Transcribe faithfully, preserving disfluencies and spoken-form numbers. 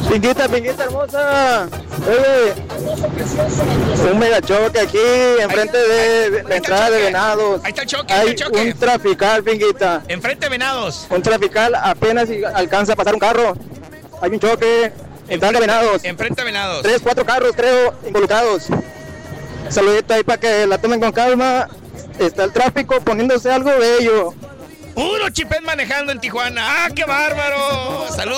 Pinguita, pinguita hermosa. Oye, un mega choque aquí enfrente de la entrada de Venados. Ahí está el choque, Hay ahí está el choque. un trafical, pinguita. Enfrente de Venados. Un trafical apenas si alcanza a pasar un carro. Hay un choque. Entrada de Venados. Enfrente de Venados. Tres, cuatro carros, creo, involucrados. Saludito ahí para que la tomen con calma. Está el tráfico poniéndose algo bello. Puro chipén manejando en Tijuana. ¡Ah, qué bárbaro! Saludos.